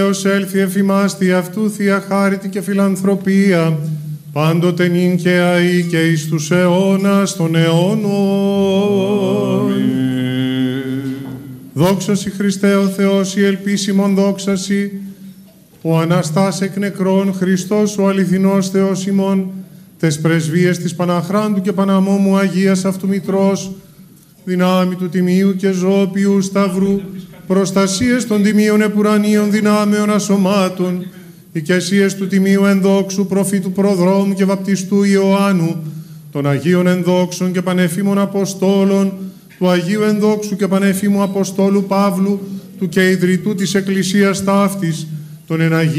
Θεός έλθει εφημάς τη αυτού θεία χάριτη και φιλανθρωπία, πάντοτε νυν και αεί και εις τους αιώνας των αιώνων. Δόξασι Χριστέ ο Θεός, η ελπίσιμον δόξασι, ο Αναστάς εκ νεκρών Χριστός ο αληθινός Θεός ημών, τες πρεσβείες της Παναχράντου και Παναμόμου Αγίας αυτού Μητρός, δυνάμει του Τιμίου και Ζώπιου Σταυρού, προστασίες των Τιμίων επουρανίων δυνάμεων ασωμάτων, οικεσίες του Τιμίου ενδόξου προφήτου Προδρόμου και βαπτιστού Ιωάννου, των Αγίων ενδόξων και πανεφήμων Αποστόλων, του Αγίου ενδόξου και πανεφήμου Αποστόλου Παύλου, του και ιδρυτού της Εκκλησίας ταύτης, των εναγίων